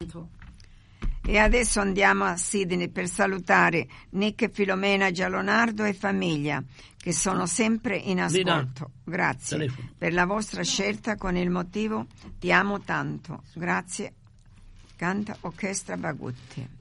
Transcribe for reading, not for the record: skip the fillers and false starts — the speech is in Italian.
tanto. E adesso andiamo a Sydney per salutare Nick, Filomena, Giallonardo e famiglia che sono sempre in ascolto. Grazie per la vostra scelta con il motivo Ti amo tanto. Grazie. Canta Orchestra Bagutti.